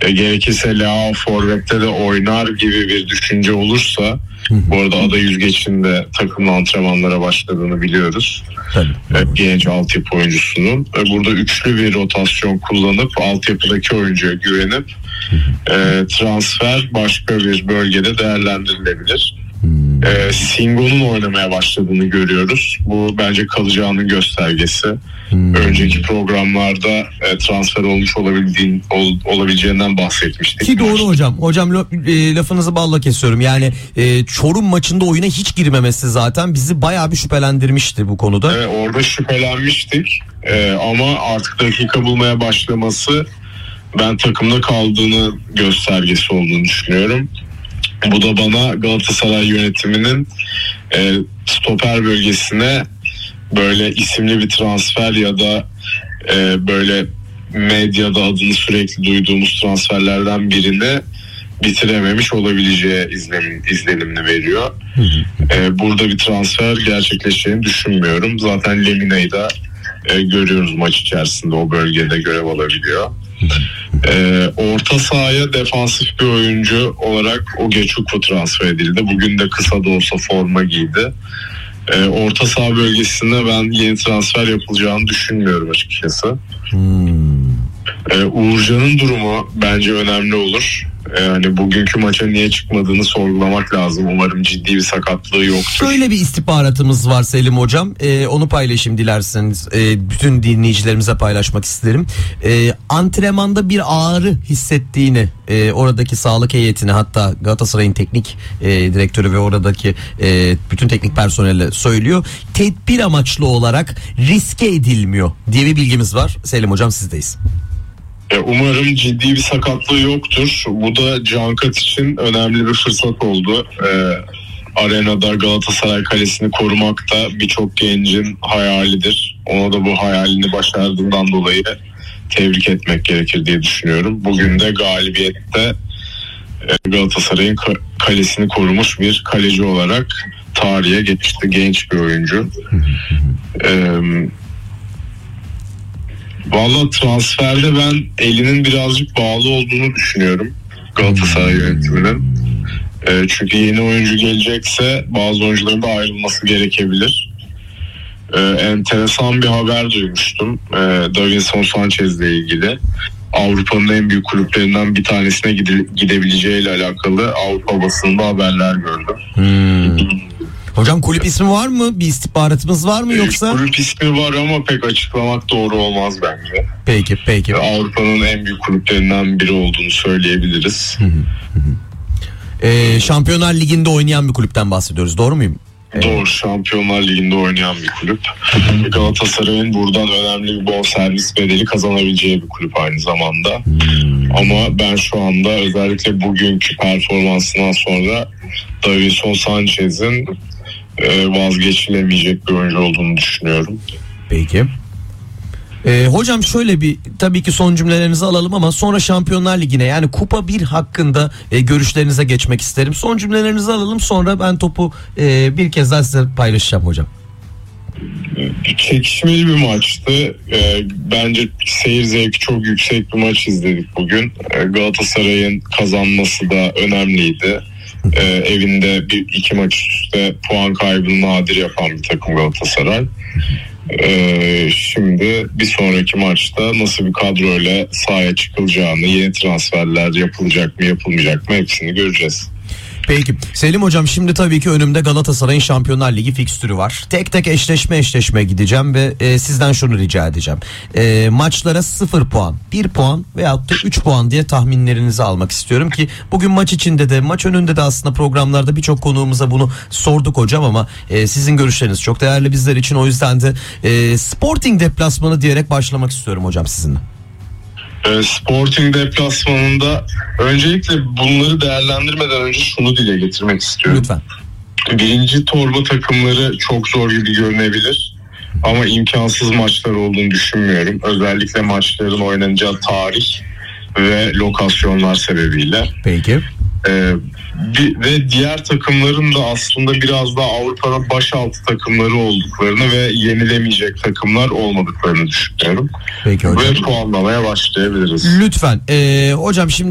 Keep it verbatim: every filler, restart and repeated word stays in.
e, gerekirse Leao forvette de oynar gibi bir düşünce olursa, hı hı. Bu arada Ada Yüzgeç'in de takımla antrenmanlara başladığını biliyoruz. E, genç altyapı oyuncusunun. E, burada üçlü bir rotasyon kullanıp altyapıdaki oyuncuya güvenip e, transfer başka bir bölgede değerlendirilebilir. Hmm. E, Singo'nun oynamaya başladığını görüyoruz. Bu bence kalacağının göstergesi. Hmm. Önceki programlarda e, transfer olmuş olabildiğin, ol, olabileceğinden bahsetmiştik. Ki doğru hocam. Hocam e, lafınızı balla kesiyorum. Yani e, Çorum maçında oyuna hiç girmemesi zaten bizi bayağı bir şüphelendirmişti bu konuda. Evet, orada şüphelenmiştik. E, ama artık dakika bulmaya başlaması ben takımda kaldığını göstergesi olduğunu düşünüyorum. Bu da bana Galatasaray yönetiminin e, stoper bölgesine böyle isimli bir transfer ya da e, böyle medyada adını sürekli duyduğumuz transferlerden birini bitirememiş olabileceği izlenim, izlenimini veriyor. E, burada bir transfer gerçekleşeceğini düşünmüyorum. Zaten Lemina'yı da e, görüyoruz maç içerisinde o bölgede görev alabiliyor. Ee, orta sahaya defansif bir oyuncu olarak Ogeçuku transfer edildi. Bugün de kısa da olsa forma giydi. Ee, orta saha bölgesinde ben yeni transfer yapılacağını düşünmüyorum açıkçası. Hmm. Ee, Uğurcan'ın durumu bence önemli olur. Yani bugünkü maça niye çıkmadığını sorgulamak lazım. Umarım ciddi bir sakatlığı yoktur. Şöyle bir istihbaratımız var Selim hocam. Ee, onu paylaşayım dilerseniz. Ee, bütün dinleyicilerimize paylaşmak isterim. Ee, antrenmanda bir ağrı hissettiğini e, oradaki sağlık heyetine, hatta Galatasaray'ın teknik e, direktörü ve oradaki e, bütün teknik personele söylüyor. Tedbir amaçlı olarak riske edilmiyor diye bir bilgimiz var. Selim hocam sizdeyiz. Umarım ciddi bir sakatlığı yoktur. Bu da Cankat için önemli bir fırsat oldu. Ee, arenada Galatasaray Kalesi'ni korumak da birçok gencin hayalidir. Ona da bu hayalini başardığından dolayı tebrik etmek gerekir diye düşünüyorum. Bugün de galibiyette Galatasaray'ın kalesini korumuş bir kaleci olarak tarihe geçti. Genç bir oyuncu. Ee, Valla transferde ben elinin birazcık bağlı olduğunu düşünüyorum Galatasaray yönetiminin. E, çünkü yeni oyuncu gelecekse bazı oyuncuların da ayrılması gerekebilir. E, enteresan bir haber duymuştum e, Davinson Sanchez ile ilgili. Avrupa'nın en büyük kulüplerinden bir tanesine gide, gidebileceğiyle alakalı Avrupa basınında haberler gördüm. Hmm. Hocam kulüp ismi var mı? Bir istihbaratımız var mı yoksa? Kulüp ismi var ama pek açıklamak doğru olmaz bence. Peki peki. Avrupa'nın en büyük kulüplerinden biri olduğunu söyleyebiliriz. Hı hı hı. Ee, Şampiyonlar Ligi'nde oynayan bir kulüpten bahsediyoruz. Doğru muyum? Doğru, Şampiyonlar Ligi'nde oynayan bir kulüp. Galatasaray'ın buradan önemli bir bonservis bedeli kazanabileceği bir kulüp aynı zamanda. Hmm. Ama ben şu anda özellikle bugünkü performansından sonra Davinson Sanchez'in vazgeçilemeyecek bir oyuncu olduğunu düşünüyorum. Peki. Ee, hocam şöyle bir, tabii ki son cümlelerinizi alalım ama sonra Şampiyonlar Ligi'ne, yani Kupa bir hakkında e, görüşlerinize geçmek isterim. Son cümlelerinizi alalım, sonra ben topu e, bir kez daha size paylaşacağım hocam. Çekişmeli bir maçtı. E, bence seyir zevki çok yüksek bir maç izledik bugün. E, Galatasaray'ın kazanması da önemliydi. Ee, evinde bir iki maç üstte puan kaybını nadir yapan bir takım Galatasaray. Ee, şimdi bir sonraki maçta nasıl bir kadroyla sahaya çıkılacağını, yeni transferler yapılacak mı yapılmayacak mı hepsini göreceğiz. Peki Selim hocam, şimdi tabii ki önümde Galatasaray'ın Şampiyonlar Ligi fikstürü var. Tek tek eşleşme eşleşme gideceğim ve e, sizden şunu rica edeceğim. E, maçlara sıfır puan, bir puan veyahut da üç puan diye tahminlerinizi almak istiyorum ki bugün maç içinde de maç önünde de aslında programlarda birçok konuğumuza bunu sorduk hocam, ama e, sizin görüşleriniz çok değerli bizler için. O yüzden de e, Sporting deplasmanı diyerek başlamak istiyorum hocam sizinle. Sporting deplasmanında öncelikle bunları değerlendirmeden önce şunu dile getirmek istiyorum. Lütfen. Birinci torba takımları çok zor gibi görünebilir ama imkansız maçlar olduğunu düşünmüyorum. Özellikle maçların oynanacağı tarih ve lokasyonlar sebebiyle. Peki. Ee, bir, ve diğer takımların da aslında biraz daha Avrupa'nın başaltı takımları olduklarını ve yenilemeyecek takımlar olmadıklarını düşünüyorum. Peki hocam. Ve puanlamaya başlayabiliriz. Lütfen. Ee, hocam şimdi